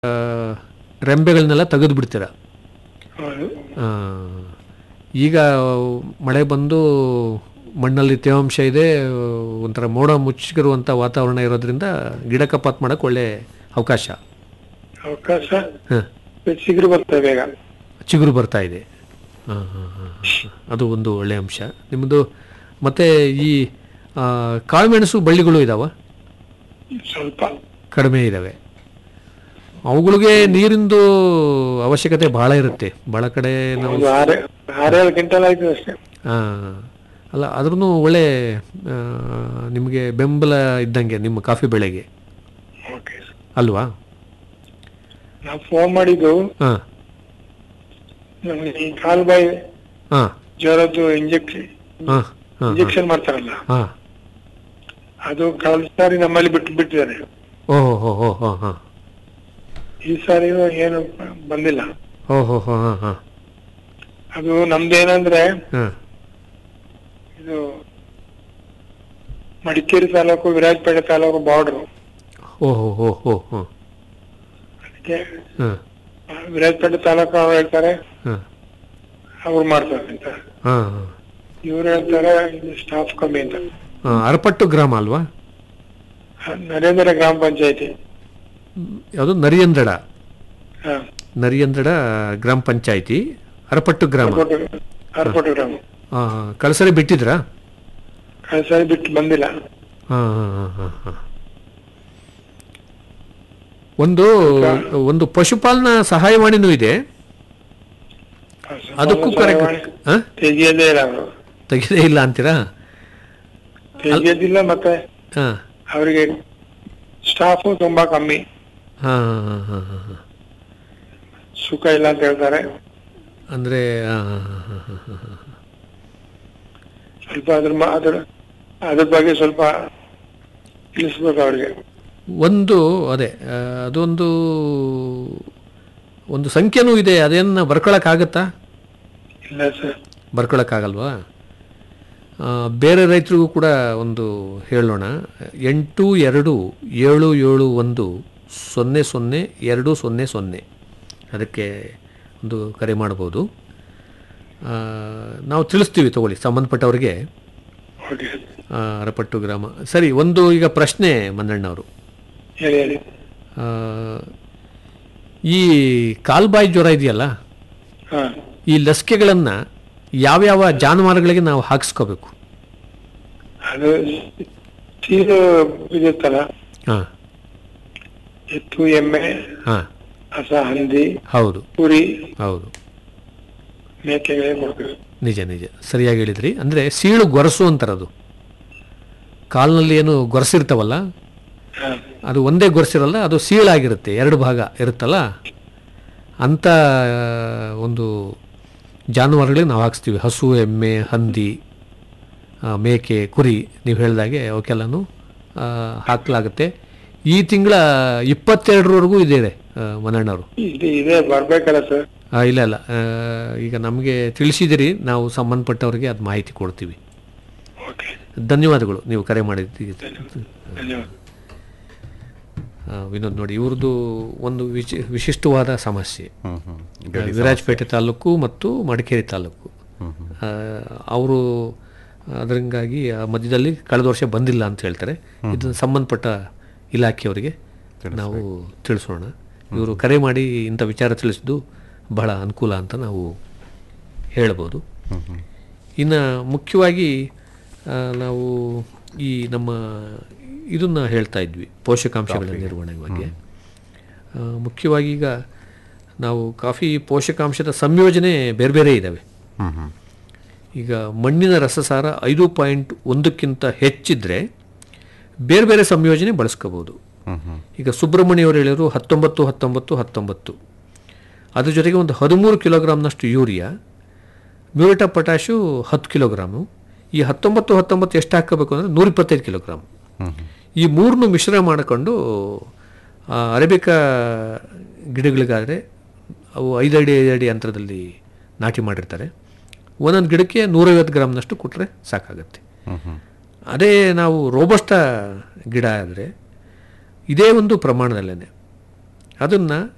ರೆಂಬೆಗಳನ್ನೆಲ್ಲ ತೆಗೆದು ಬಿಡ್ತೀರ. ಹೌದು. ಈಗ ಮಳೆ ಬಂದು ಮಣ್ಣಲ್ಲಿ ತೇವಾಂಶ ಇದೆ, ಒಂಥರ ಮೋಡ ಮುಚ್ಚಿರುವಂಥ ವಾತಾವರಣ ಇರೋದ್ರಿಂದ ಗಿಡ ಕಪಾತ್ ಮಾಡೋಕ್ಕೆ ಒಳ್ಳೆ ಅವಕಾಶ. ಅವಕಾಶ ಹಾಂ, ಚಿಗುರು ಬರ್ತದೆ ಬೇಗ. ಚಿಗುರು ಬರ್ತಾ ಇದೆ. ಹಾಂ ಹಾಂ ಹಾಂ, ಅದು ಒಂದು ಒಳ್ಳೆಯ ಅಂಶ ನಿಮ್ಮದು. ಮತ್ತು ಈ ಕಾಳುಮೆಣಸು ಬಳ್ಳಿಗಳು ಇದ್ದಾವೆ, ಸ್ವಲ್ಪ ಕಡಿಮೆ ಇದ್ದಾವೆ. ಅವುಗಳಿಗೆ ನೀರಿಂದು ಅವಶ್ಯಕತೆ ಭಾಳ ಇರುತ್ತೆ. ಭಾಳ ಕಡೆ ನಾವು ಒಂದು 6-7 ಕ್ವಿಂಟಲ್ ಆಯ್ತು ಅಷ್ಟೇ. ಅಲ್ಲ, ಆದ್ರೂ ಒಳ್ಳೆ ನಿಮಗೆ ಬೆಂಬಲ ಇದ್ದಂಗೆ ನಿಮ್ಮ ಕಾಫಿ ಬೆಳೆಗೆ ಓಕೆ. ಅಲ್ವಾ? ನಾವು ಫೋನ್ ಮಾಡಿದ್ದು ಹಾಂ ನಮಗೆ ಈ ಕಾಲು ಬಾಯಿ ಹಾಂ ಜ್ವರದ್ದು ಹಾಂ ಹಾಂ ಇಂಜೆಕ್ಷನ್ ಮಾಡ್ತಾರಲ್ಲ, ಹಾಂ. ಅದು ಕಳೆದ ಸಾರಿ ನಮ್ಮಲ್ಲಿ ಬಿಟ್ಟಿದ್ದಾರೆ. ಓಹೋ ಹೋ ಹೋ ಹಾಂ ಹಾಂ. ಈ ಸಾರಿ ಏನು ಬಂದಿಲ್ಲ. ಓಹೋ ಹೋ ಹಾಂ ಹಾಂ ಅದು ನಮ್ದೇನಂದ್ರೆ ಹಾಂ. ಇದು ಮಡಿಕೇರಿ ತಾಲೂಕು ವಿರಾಜಪೇಟೆ ತಾಲೂಕು ಬಾರ್ಡ್ರು. ಓಹೋ ಹೋ ಹೋ ಹಾಂ ಅದಕ್ಕೆ ಹಾಂ ವಿರಾಜಪೇಟೆ ತಾಲೂಕು ಅವ್ರು ಹೇಳ್ತಾರೆ ಹಾಂ ಅವ್ರು ಮಾಡ್ತಾರೆ ಅಂತ, ಹಾಂ ಹಾಂ. ಇವ್ರು ಹೇಳ್ತಾರೆ ಸ್ಟಾಫ್ ಕಮ್ಮಿ ಅಂತ. ಅರಪಟ್ಟು ಗ್ರಾಮ ಅಲ್ವಾ? ನರೇಂದ್ರ ಗ್ರಾಮ ಪಂಚಾಯತಿ. ಯಾವುದು? ನರಿಯಂದಡ. ಹಾ, ನರಿಯಂದಡ ಗ್ರಾಮ ಪಂಚಾಯಿತಿ, ಅರಪಟ್ಟು ಗ್ರಾಮ. ಅರ್ಪಟ್ಟು ಗ್ರಾಮ. ಕಳಸರಿ ಬಿಟ್ಟಿದ್ರಾ? ಕಳೆದ ಸಾರಿ ಬಿಟ್ಟು ಬಂದಿಲ್ಲ. ಹಾಂ ಹಾಂ ಹಾಂ ಹಾಂ ಹಾಂ. ಒಂದು ಪಶುಪಾಲನಾ ಸಹಾಯವಾಣಿನೂ ಇದೆ, ಅದಕ್ಕೂ ಕರೆಕ್ಟ್ ತೆಗಿಯೋದೇ ಇಲ್ಲ ಅವರು. ತೆಗೆದೇ ಇಲ್ಲ ಅಂತೀರಾ? ತೆಗಿಯೋದಿಲ್ಲ, ಮತ್ತೆ ಹಾಂ ಅವರಿಗೆ ಸ್ಟಾಫು ತುಂಬಾ ಕಮ್ಮಿ, ಹಾಂ ಹಾಂ ಹಾಂ ಹಾಂ ಹಾಂ. ಸುಖ ಇಲ್ಲ ಅಂತ ಹೇಳ್ತಾರೆ. ಅಂದರೆ ಹಾಂ ಹಾಂ ಹಾಂ ಹಾಂ ಹಾಂ ಹಾಂ. ಸ್ವಲ್ಪ ಅದ್ರ ಬಗ್ಗೆ ಸ್ವಲ್ಪ ತಿಳಿಸ್ಬೇಕು ಅವ್ರಿಗೆ. ಅದೇ ಅದೊಂದು ಸಂಖ್ಯೆನೂ ಇದೆ, ಅದೇನು ಬರ್ಕೊಳಕ್ಕಾಗತ್ತಾ? ಇಲ್ಲ ಸರ್. ಬರ್ಕೊಳಕ್ಕಾಗಲ್ವಾ? ಬೇರೆ ರೈತರಿಗೂ ಕೂಡ ಒಂದು ಹೇಳೋಣ. 8277100200 ಅದಕ್ಕೆ ಒಂದು ಕರೆ ಮಾಡ್ಬೋದು. ನಾವು ತಿಳಿಸ್ತೀವಿ, ತಗೊಳ್ಳಿ, ಸಂಬಂಧಪಟ್ಟವ್ರಿಗೆ. ಓಕೆ. ಅರಪಟ್ಟು ಗ್ರಾಮ. ಸರಿ, ಈಗ ಪ್ರಶ್ನೆ ಮಂದಣ್ಣವರು. ಹೇಳಿ. ಈ ಕಾಲ್ಬಾಯಿ ಜ್ವರ ಇದೆಯಲ್ಲ, ಹಾ, ಈ ಲಸಿಕೆಗಳನ್ನು ಯಾವ್ಯಾವ ಜಾನುವಾರುಗಳಿಗೆ ನಾವು ಹಾಕಿಸ್ಕೋಬೇಕು? ಅದು ಸೀಲು ಇರುತ್ತಲ್ಲ, ಹಾಂ, ಎತ್ತು, ಎಮ್ಮೆ, ಹಾಂ, ಹಸ, ಹಂದಿ, ಹೌದು ಕುರಿ, ಹೌದು, ಮೇಕೆಗಳೇ ಕೊಡ್ಬೇಕು. ನಿಜ ನಿಜ, ಸರಿಯಾಗಿ ಹೇಳಿದ್ರಿ. ಅಂದರೆ ಸೀಳು ಗೊರಸು ಅಂತಾರದು. ಕಾಲಿನಲ್ಲಿ ಏನು ಗೊರಸಿರ್ತಾವಲ್ಲ, ಹಾ, ಅದು ಒಂದೇ ಗೊರಸಿರಲ್ಲ, ಅದು ಸೀಳಾಗಿರುತ್ತೆ, 2 ಭಾಗ ಇರುತ್ತಲ್ಲ, ಅಂಥ ಒಂದು ಜಾನುವಾರುಗಳಿಗೆ ನಾವು ಹಾಕಿಸ್ತೀವಿ. ಹಸು, ಎಮ್ಮೆ, ಹಂದಿ, ಮೇಕೆ, ಕುರಿ, ನೀವು ಹೇಳಿದಾಗೆ ಅವಕ್ಕೆಲ್ಲನೂ ಹಾಕಲಾಗುತ್ತೆ. ಈ ತಿಂಗಳ 22ರವರೆಗೂ ಇದೆ ಮನಣ್ಣವರು. ಇದೆ ಬರ್ಬೇಕಲ್ಲ ಸರ್? ಇಲ್ಲ ಇಲ್ಲ, ಈಗ ನಮಗೆ ತಿಳಿಸಿದಿರಿ, ನಾವು ಸಂಬಂಧಪಟ್ಟವರಿಗೆ ಅದು ಮಾಹಿತಿ ಕೊಡ್ತೀವಿ. ಓಕೆ, ಧನ್ಯವಾದಗಳು, ನೀವು ಕರೆ ಮಾಡಿದ್ದೀರಿ. ಧನ್ಯವಾದ. ವಿನೋದ್, ನೋಡಿ, ಇವ್ರದ್ದು ಒಂದು ವಿಶಿಷ್ಟವಾದ ಸಮಸ್ಯೆ. ವಿರಾಜಪೇಟೆ ತಾಲೂಕು ಮತ್ತು ಮಡಿಕೇರಿ ತಾಲೂಕು. ಅವರು ಅದರಿಂಗಾಗಿ ಮಧ್ಯದಲ್ಲಿ ಕಳೆದ ವರ್ಷ ಬಂದಿಲ್ಲ ಅಂತ ಹೇಳ್ತಾರೆ. ಇದನ್ನು ಸಂಬಂಧಪಟ್ಟ ಇಲಾಖೆಯವರಿಗೆ ನಾವು ತಿಳಿಸೋಣ. ಇವರು ಕರೆ ಮಾಡಿ ಇಂಥ ವಿಚಾರ ತಿಳಿಸಿದ್ದು ಬಹಳ ಅನುಕೂಲ ಅಂತ ನಾವು ಹೇಳ್ಬೋದು. ಇನ್ನು ಮುಖ್ಯವಾಗಿ ನಾವು ಈ ನಮ್ಮ ಇದನ್ನು ಹೇಳ್ತಾ ಇದ್ವಿ, ಪೋಷಕಾಂಶಗಳ ನಿರ್ವಹಣೆ ಬಗ್ಗೆ. ಮುಖ್ಯವಾಗಿ ಈಗ ನಾವು ಕಾಫಿ ಪೋಷಕಾಂಶದ ಸಂಯೋಜನೆ ಬೇರೆ ಬೇರೆ ಇದ್ದಾವೆ. ಈಗ ಮಣ್ಣಿನ ರಸಸಾರ 5.1ಕ್ಕಿಂತ ಹೆಚ್ಚಿದ್ರೆ ಬೇರೆ ಬೇರೆ ಸಂಯೋಜನೆ ಬಳಸ್ಕೋಬೋದು. ಈಗ ಸುಬ್ರಹ್ಮಣ್ಯವರು ಹೇಳಿದ್ರು 19-19-19. ಅದ್ರ ಜೊತೆಗೆ ಒಂದು 13 ಕಿಲೋಗ್ರಾಮ್ನಷ್ಟು urea, muriate of potash 10 kilogram. ಈ 19-19 ಎಷ್ಟು ಹಾಕಬೇಕು ಅಂದರೆ 125 ಕಿಲೋಗ್ರಾಮ್. ಈ 3 ಮಿಶ್ರ ಮಾಡಿಕೊಂಡು ಅರೇಬಿಕಾ ಗಿಡಗಳಿಗಾದರೆ ಅವು 5 ಅಡಿ ಅಂತರದಲ್ಲಿ ನಾಟಿ ಮಾಡಿರ್ತಾರೆ. ಒಂದೊಂದು ಗಿಡಕ್ಕೆ 150 ಗ್ರಾಮ್ನಷ್ಟು ಕೊಟ್ಟರೆ ಸಾಕಾಗುತ್ತೆ. ಅದೇ ನಾವು ರೋಬಸ್ಟ ಗಿಡ ಆದರೆ ಇದೇ ಒಂದು ಪ್ರಮಾಣದಲ್ಲೇ ಅದನ್ನು